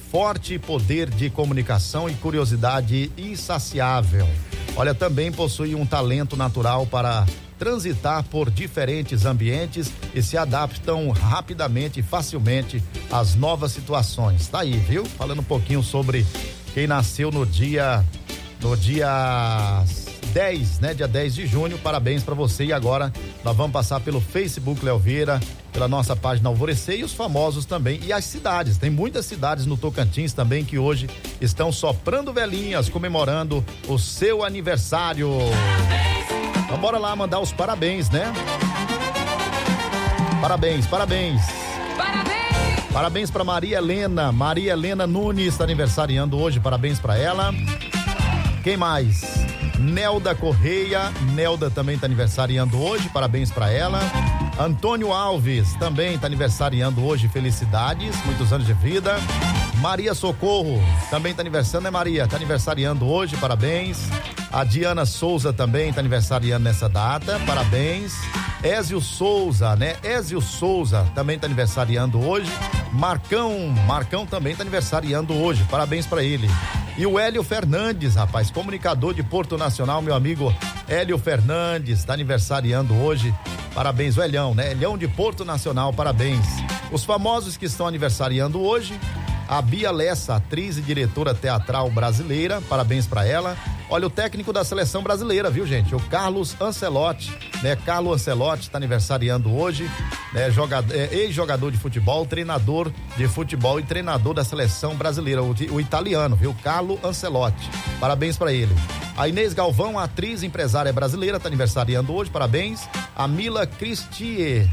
forte poder de comunicação e curiosidade insaciável. Olha, também possui um talento natural para transitar por diferentes ambientes e se adaptam rapidamente e facilmente às novas situações. Tá aí, viu? Falando um pouquinho sobre quem nasceu no dia 10, né? Dia 10 de junho, parabéns para você. E agora nós vamos passar pelo Facebook Léo Vieira, pela nossa página Alvorecer e os famosos também, e as cidades, tem muitas cidades no Tocantins também que hoje estão soprando velhinhas, comemorando o seu aniversário. Então bora lá mandar os parabéns, né? Parabéns para Maria Helena Nunes, está aniversariando hoje, parabéns para ela. Quem mais? Nelda Correia, Nelda também está aniversariando hoje, parabéns para ela. Antônio Alves também está aniversariando hoje, felicidades, muitos anos de vida. Maria Socorro também está aniversariando, né, Maria? Está aniversariando hoje, parabéns. A Diana Souza também está aniversariando nessa data, parabéns. Ézio Souza, né? Ézio Souza também está aniversariando hoje. Marcão também está aniversariando hoje, parabéns para ele. E o Hélio Fernandes, rapaz, comunicador de Porto Nacional, meu amigo Hélio Fernandes, está aniversariando hoje. Parabéns, o Elhão, né? Elhão de Porto Nacional, parabéns. Os famosos que estão aniversariando hoje, a Bia Lessa, atriz e diretora teatral brasileira, parabéns para ela. Olha, o técnico da seleção brasileira, viu, gente? O Carlos Ancelotti, né? Carlo Ancelotti está aniversariando hoje, né? Ex-jogador de futebol, treinador de futebol e treinador da seleção brasileira, o italiano, viu? Carlo Ancelotti, parabéns para ele. A Inês Galvão, atriz, empresária brasileira, está aniversariando hoje, parabéns. A Mila Cristier,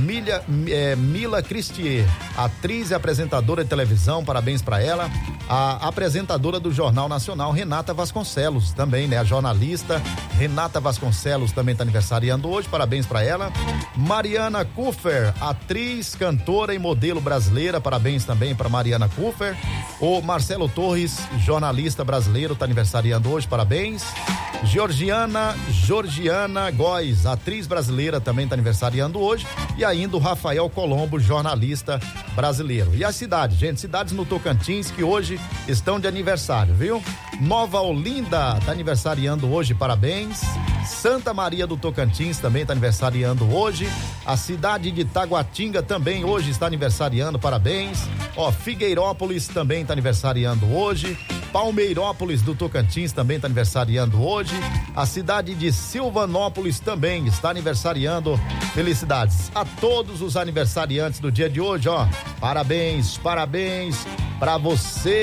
atriz e apresentadora de televisão, parabéns para ela. A apresentadora do Jornal Nacional, Renata Vasconcelos, também, né? A jornalista Renata Vasconcelos também está aniversariando hoje, parabéns para ela. Mariana Kuffer, atriz, cantora e modelo brasileira, parabéns também para Mariana Kuffer. O Marcelo Torres, jornalista brasileiro, está aniversariando hoje, parabéns. Georgiana Góes, atriz brasileira, também está aniversariando hoje. E ainda o Rafael Colombo, jornalista brasileiro. E as cidades, gente, cidades no Tocantins que hoje estão de aniversário, viu? Nova Olinda está aniversariando hoje, parabéns. Santa Maria do Tocantins também está aniversariando hoje. A cidade de Taguatinga também hoje está aniversariando, parabéns. Ó, Figueirópolis também está aniversariando hoje. Palmeirópolis do Tocantins também está aniversariando hoje. A cidade de Silvanópolis também está aniversariando. Felicidades a todos os aniversariantes do dia de hoje, ó. Parabéns para você.